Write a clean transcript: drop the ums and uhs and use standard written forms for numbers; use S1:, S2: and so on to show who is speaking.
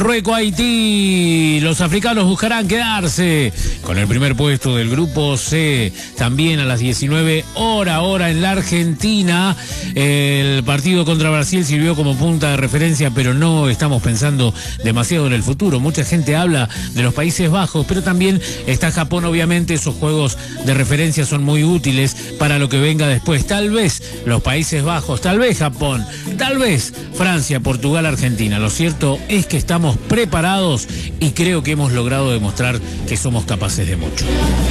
S1: Marruecos, Haití. Los africanos buscarán quedarse con el primer puesto del grupo C. También a las 19 hora en la Argentina. El partido contra Brasil sirvió como punta de referencia, pero no estamos pensando demasiado en el futuro. Mucha gente habla de los Países Bajos, pero también está Japón, obviamente. Esos juegos de referencia son muy útiles para lo que venga después. Tal vez los Países Bajos, tal vez Japón, tal vez Francia, Portugal, Argentina. Lo cierto es que estamos preparados y creo que hemos logrado demostrar que somos capaces de mucho.